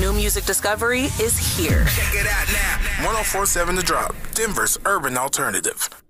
new music discovery is here. Check it out now. 104.7 The Drop, Denver's urban alternative.